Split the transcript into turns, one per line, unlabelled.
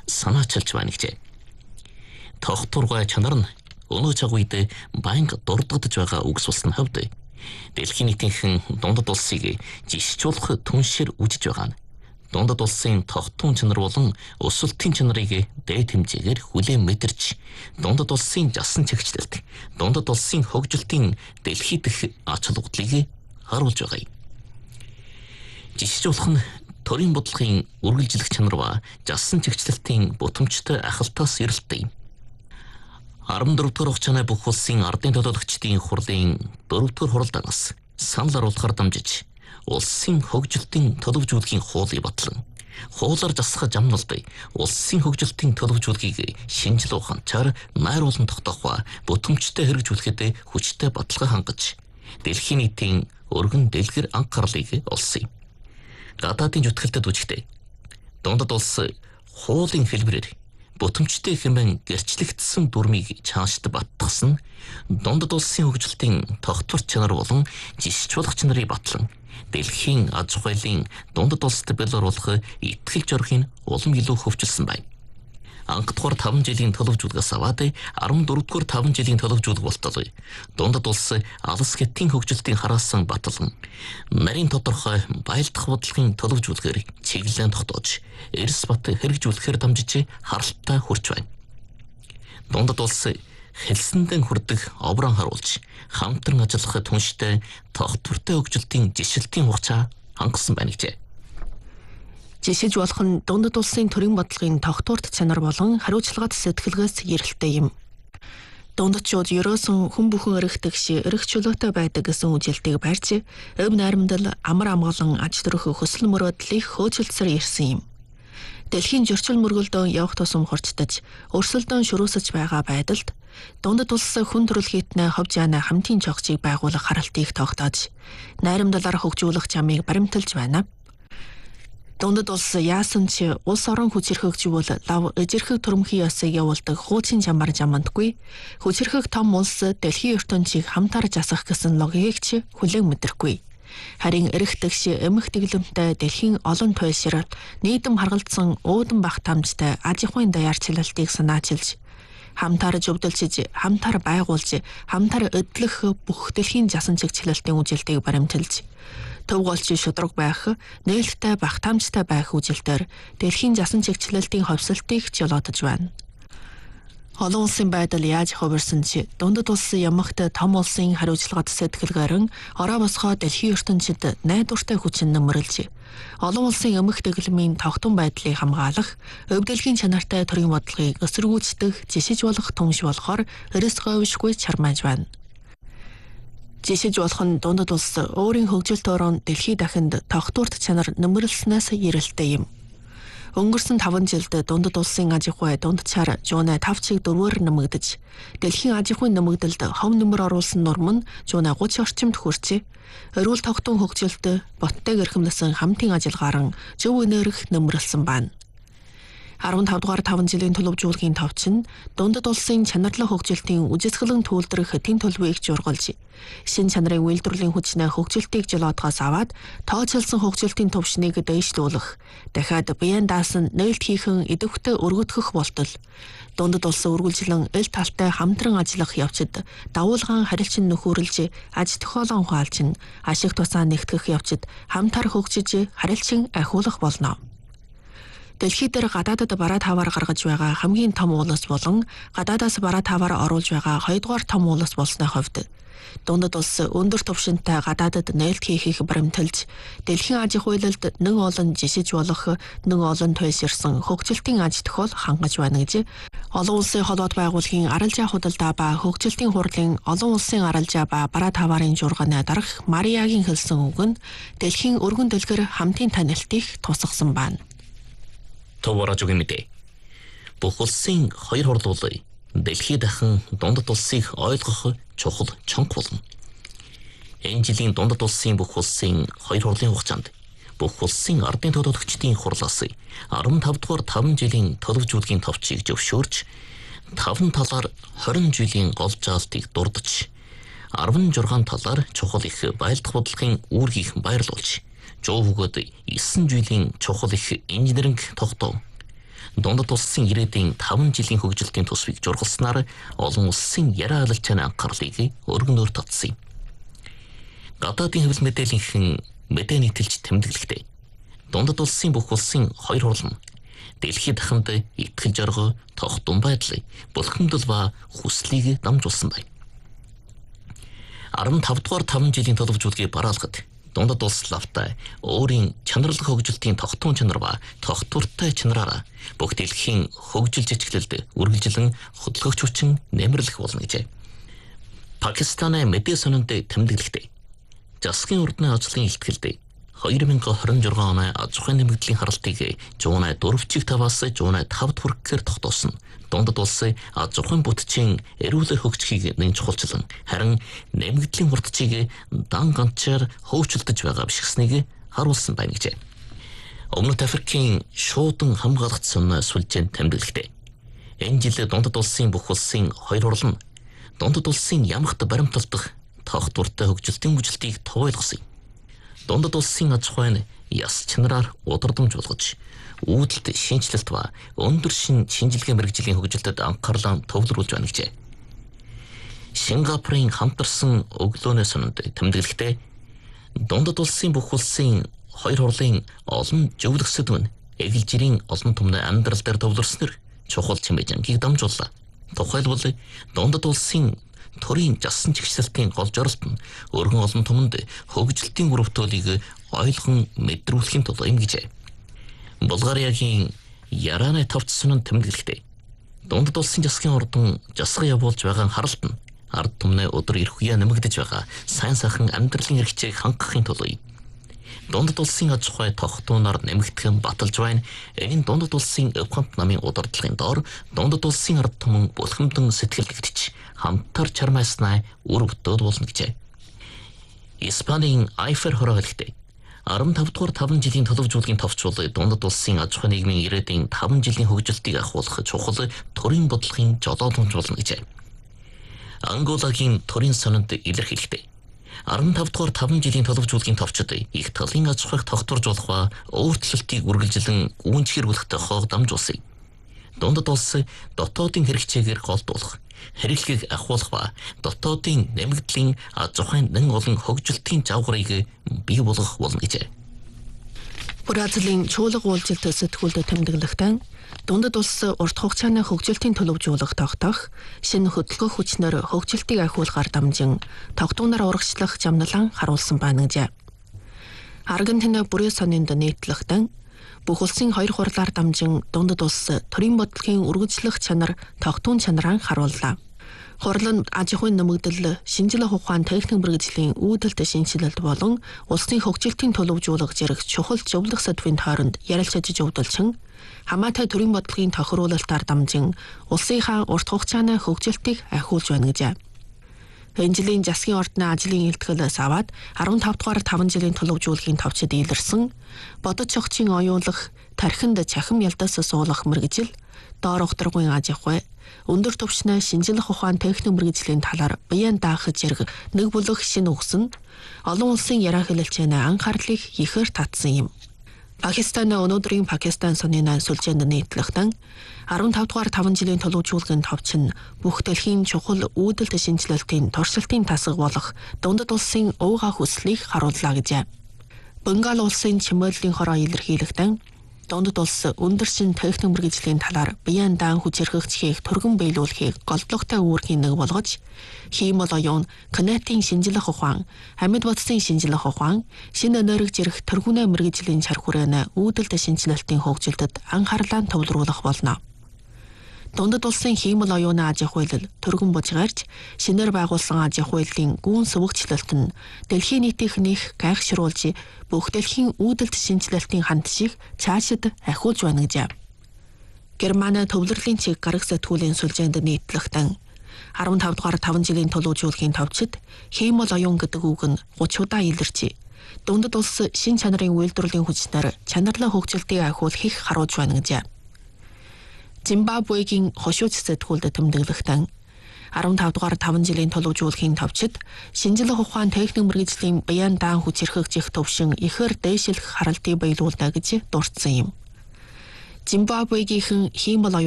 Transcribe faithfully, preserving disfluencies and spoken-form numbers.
санаачилж байна гэжээ. Тогтворгой чанар нь өнөө цаг үед байнга дурдгадж байгаа үгс болсон хувьд дэлхийн нийтийнхэн дундад улсыг жишчүүлэх түншээр үжиж байгаа нь дундад улсын тогтун чанар болон өсөлтийн чанарыг дээд хэмжээгээр хүлээн мэдэрч дундад улсын жасан чигчлэлт дундад улсын хөгжилтийн дэлхий дэх ач холбогдлыг харуулж байгаа юм. Жишчүүлэх нь төрийн бодлогын үргэлжлэх чанар ба жасан чигчлэлтийн бутамжтай ахалтаас ирэлттэй юм. арван дөрөв дугаар хугацааны бүх улсын ардын төлөөлөгчдийн хурлын дөрөв дугаар хуралдаанаас санал оруулахаар дамжиж улсын хөгжилтийн төлөвжүүлгийн хуулийг батлан хуулаар засах замналбай улсын хөгжилтийн төлөвжүүлгийг шинжил ухаанчаар найруулан тогтоох ба бутамжтай хэрэгжүүлэхэд хүчтэй баталгаа хангаж дэлхийн нийтийн өргөн дэлгэр анхаарлыг олсон юм. Гадаадын зүтгэлтэд үжигтэй дундад улс хуулийн хэлбэрээр бутамжтай хэмээн гэрчлэгдсэн дүрмийг чаашд баттгсан дундад улсын хөгжилтийн тогтвор чанар болон жишчүүлэх чанарыг батлан дэлхийн аж ахуйлын дундад улсад бэлоруулах итгэл зорилгыг улам илүү хөгжилсөн байна. Анх дугаар таван жилийн төлөвжүүлгээс аваад арван дөрөв дугаар таван жилийн төлөвжүүлэг болтол дундад улс алс гэтийн хөгжилтийн хараасан батлан нарийн тодорхой байлдах бодлогын төлөвжүүлгээр чиглэлэн тогтоож эрс бат хэрэгжүүлэхээр дамжиж харалтаа хүрч байна. Дундад улс хэлсэндэн хүрдэг оброн харуулж хамтран ажиллах түнштэй тогтвортой хөгжилтийн жишилтийн хугацаа хангасан байна гэжээ. Жишиж болох нь дундад улсын төрийн бодлогын тогтворт чанар болон хариуцлагат сэтгэлгээс эрэлттэй юм. Дундадчууд ерөөсөн хүн бүхэн өргөдөгш өргөх чөлөөтэй байдаг гэсэн үжилтийг барьж, өв найрамдал амар амгалан аж төрөх хөсөл мөрөөдлийг хөөцөлдсөр ирсэн юм. Дэлхийн зөрчил мөргөлдөө явах тусам хурцдаж, өрсөлдөөн шөрөөсөж байгаа байдалд дундад улс хүн төрөлхитнээ хов жаана хамтын чогцыг байгуулах харалтыг тогтоож, найрамдалаар хөгжүүлэх замыг баримталж байна. Дундад улс яасан ч улс орон хүчирхэгжүүл лав эжирхэг төрөмхий ёсыг явуулдаг хуучин чамбар жамандгүй хүчирхэг том улс дэлхийн ертөнцийг хамтаар засах гэсэн логикийг ч хүлээн мэдрэхгүй. Харин эрэгтгш эмх дэглэмтэй дэлхийн олон туйлшрал нийтэм харгалзсан уудан багтаамжтай аж ахуйн даяарчлалтыг санаачилж хамтаар зөвдөлчиж хамтаар байгуулж хамтаар өдлөх бүх дэлхийн жасан чигчлэлтийн үжилтийг баримталж төв голч шудраг байх, нээлттэй багтаамжтай байх үжилтээр дэлхийн жасан чигчлэлтийн ховсолтыг жолоодож байна. Олон улсын байдал яаж хувирсан ч дундад улсын ямагт том улсын хариуцлагат сэтгэлгээрэн ороо босгоо дэлхийн ертөнцид найдвартай хүчин нөмрөлж, олон улсын эмх дэглэмийн тогтун байдлыг хамгаалах, өвдөлгийн чанартай төрийн бодлогыг эсэргүүцдэг жишиж болох түнш болохоор эрс говьшгүй чармааж байна. Жишиж болох нь дундад улс өөрийн хөгжилт орон дэлхий дахинд тогтворт чанар нөмрөлснөөс эрэлттэй юм. Өнгөрсөн таван жилд дундад улсын аж ахуй дундчаар жуунаа тав чиг дөрвөөр нэмэгдэж, дэлхийн аж ахуйн нэмэгдэлд хов нөмөр оруулсан нурам нь жуунаа гуч орчимд хүрчээ. Эрүүл тогтун хөгжилт боттой гэрхэмлсэн хамтын ажиллагаар нь зөв энерги нөмрөлсөн байна. арван тав дугаар таван жилийн төлөвжүүлгийн товч нь дундад улсын чанарлах хөгжилтийн үжисгэлэн түүлдэрх тэн төлөвийг жургалж, шин чанарын үйлдвэрлэлийн хүчнээ хөгжилтийг жолоодгоос аваад тооцоолсон хөгжилтийн төвшнийг дээшлүүлэх, дахиад биеийн даасан нээлт хийхэн идэвхтэй өргөдгөх болтол дундад улсын үргэлжлэн эл талтай хамтран ажиллах явцад давуулгаан харилцан нөхөрлж, аж тохиолон ухаалж, ашиг тусаа нэгтгэх явцад хамтар хөгжиж харилцан ахиулах болно. Дэлхий дээр гадаадад бараа таваар гаргаж байгаа хамгийн том улс болон гадаадаас бараа таваар оруулж байгаа хоёрдугаар том улс болсны хувьд дундад улс өндөр түвшинтэй гадаадад нээлт хийхийг баримталж, дэлхийн аж ахуйлалд нэг олон жишиж болох, нэг олон туйлширсан хөгжилтийн аж тохиол хангаж байна гэж олон улсын холбоот байгууллагын аралжаа худалдаа ба хөгжилтийн хурлын олон улсын аралжаа ба бараа таваарын жургааны дарга Мариагийн хэлсэн үг нь дэлхийн өргөн дэлгэр хамтын танилтыг тусгасан байна. Товараж өгөн мэдээ. Бүх улсын хоёр хурлуулаа дэлхий дахин дундад улсыг ойлгох чухал чонх болно. Энэ жилийн дундад улсын бүх улсын хоёр хурлын хугацаанд бүх улсын ардын төлөөлөгчдийн хурлаас арван тав дугаар таван жилийн төлөвжүүлгийн товчийг зөвшөөрч таван талаар хорин жилийн гол заалтыг дурдж арван жургаан талаар чухал их байлдах бодлогын үүргийг баярлуулж жоо өгөөд есөн жилийн чухал их инженеринг тогтоо Дундад улсын ирээдүйн таван жилийн хөгжилтийн тусвыг жургалснаар олон улсын яриа алалчааны анхаарлыг өргөнөөр татсан юм. Гадаадын хэвлэл мэдээллийнхэн мэдээ нийтэлж тэмдэглэхдээ дундад улсын бүх улсын хоёр хурал нь дэлхийд дахинд итгэл жаргал, тогтун байдал, булхимдал ба хүслийг дамжуулсан байна. арван тав дугаар таван жилийн төлөвжүүлгийг бараалгад дундад улс лавтай өөрийн чанарлах хөгжилтийн тогтун чанар ба тогтвортой чанараараа бүх дэлхийн хөгжил жижиглэлд үргэлжлэн хөдөлгөгч хүчин нэмэрлэх болно гэжээ. Пакистаны мэдээ сонинд тэмдэглэхдээ засгийн урдны ажлын илтгэлд хоёр мянга хорин жургаан оны аж ахуйн нэмэгдлийн харалтыг жуунай дөрвөн чиг таваас жуунай тав хүргээр тогтоосон. Дундад улсын аж ахуйн бүтцийн эрүүлэр хөгжихийг нэн чухалчлан харин нэмэгдлийн хурдчийг дан ганцаар хөөцөлдөж байгаа биш гэснийг харуулсан байна гэжээ. Өмнөд Африкийн шуудан хамгаалалт сонин сүлжээнд тэмдэглэхдээ энэ жил дундад улсын бүх улсын хоёр хурал нь дундад улсын ямагт баримталдах тогтвортой хөгжилтийн бүжлтийг товойлгосон. Дундад улсын аж ахуй нь яс чанараар удирдамжуулгаж, үүдэлт шинжилэлт ба өндөр шин шинжилгээ мэргэжлийн хөгжилтэд анхаарлаа төвлөрүүлж байна гэжээ. Сингапурын хамтарсан өглөөний сонинд тэмдэглэхдээ дундад улсын бүх улсын хоёр хурлын олон зөвлөх сэдв нь эгэл жирийн олон түмний амьдрал дээр төвлөрснөр чухал чимээж ангийг дамжууллаа. Тухайлбал дундад улсын төрийн жасан чигсэлтийн гол зорилт нь өргөн олон түмэнд хөгжилтийн өрөвтөлийг ойлгон мэдрүүлэхийн тулд юм гэжээ. Булгариагийн Яраны тавцсан тэмдэглэхдээ дундад улсын засгийн ордон засаг явуулж байгаа харалт нь ард түмний өдөр ирэх үе нэмэгдэж байгаа сайн сайхан амьдралын хэрэгцээг хангахын тулд дундад улсын аж ахуй тогтуунаар нэмэгдэх баталж байна. Энэ нь дундад улсын өвхөнт намын удирдлагын доор дундад улсын ард түмэн булхимдан сэтгэлдэгдэж хамтар чармайснаа үр бүтээд болно гэжээ. Испанийн Айфер хороо хэлэхдээ арван тав дугаар таван жилийн төлөвжүүлгийн товчвол дундад улсын аж ахуй нийгмийн ирээдүйн таван жилийн хөгжилтийг ахуулах чухал төрийн бодлогын жолоодомж болно гэжээ. Анголагийн төрийн сонинд илэрхийлэхдээ арван тав дугаар таван жилийн төлөвжүүлгийн товчид их талын аж ахуйг тогтворжуулах ба өөрчлөлтийг үргэлжлэн гүйцэтгэх тохиог дамжуулсан. Дундад улс дотоодын хэрэгцээгээр голдуулах, хэрэглэгийг ахуулах ба дотоодын нэмэгдлийн аж ахуйн нэн олон хөгжилтийн жавгарыг бий болгох болно гэжээ.
Бразилийн чуулга уулзалт сэтгүүлд тэмдэглэхдээ дундад улс урт хугацааны хөгжилтийн төлөвжүүлэх тогтоох, шинэ хөдөлгөөх хүчнээр хөгжилтийг ахиулахаар дамжин тогтуунаар урагшлах жамналан харуулсан байна гэжээ. Аргентины бүрээ сонинд нийтлэхдээ бүх улсын хоёр хурлаар дамжин дундад улс төрийн бодлогын үргэлжлэх чанар тогтуун чанараа харууллаа. Хурал нь аж ахуйн нэмэгдэл, шинжилгээ ухаан техник мэргэжлийн үүдэлт шинжилэлт болон улсын хөгжилтийн төлөвжүүлэх зэрэг чухал зөвлөх сэдвийн тойронд ярилцаж зөвдөлчин хамаатай төрийн бодлогын тохируулалтаар дамжин улсынхаа урт хугацааны хөгжилтийг ахиулж байна гэжээ. Энэ жилийн засгийн ордны ажлын илтгэлээс аваад арван тав дугаар таван жилийн төлөвжүүлгийн товчид илэрсэн бодож цогцын оюулах, тархинд чахим ялдаас суулгах мэргэжил, доор ухтрагын аж ахуй, өндөр түвшний шинжилэх ухаан техник мэргэжлийн талаар биеийн даах зэрэг нэг бүлэг шинэ өгсөн олон улсын яриа хэлэлцээний анхаарлыг ихээр татсан юм. Пакистаны өнөөдрийн Пакистан сонины сүлжээнд нийтлэхдээ арван тав дугаар таван жилийн төлөвжүүлгийн товч нь бүх дэлхийн чухал үүдэлт шинжилэлтийн туршилтын тасаг болох дундад улсын уугаа хүслийг харууллаа гэжээ. Бенгал улсын чимээлийн хороо илэрхийлэхдээ дундад улс өндөр шин техник мэргэжлийн талаар биеийн даан хүчирхэгчхийг түргэн биелүүлэхийг голдлогтой үүргийн нэг болгож хиймэл оюун, кинетийн шинжилэх ухаан, амьд бодисын шинжилэх ухаан, шинэ энерги зэрэг тэргүүнээ мэргэжлийн чар хүрээний үүдэлт шинжилэлтийн хөгжилтэд анхаарлаа төвлөрүүлэх болно. Дундад улсын хиймэл оюуны аж ахуйлал түргэн бужгаарч шинээр байгуулсан аж ахуйлын гүн сүвэгчлэлт нь дэлхийн нийтийнхнийх гайхшруулж бүх дэлхийн үүдэлт шинжилэлтийн ханд шиг цаашид ахиулж байна гэжээ. Германы төвлөрлийн чиг гараг сэтгүүлийн сүлжээнд нийтлэхдээ арван тав дугаар таван жилийн төлөвжүүлгийн товчид хиймэл оюун гэдэг үг нь гуч удаа илэрч дундад улс шин чанарын үйлдвэрлэлийн хүчнээр чанарлаа хөгжилтийг ахиулахыг харуулж байна гэжээ. Зимбабвегийн хошууч сэтгүүлд тэмдэглэхдээ арван тав дугаар таван жилийн төлөвжүүлгийн товчид шинжилэх ухаан техник мэргэжлийн биеийн даан хүчирхэгжих төвшин ихээр дээшлэх харалтыг биелүүлнэ гэж дурдсан юм. Зимбабвегийн хиймэл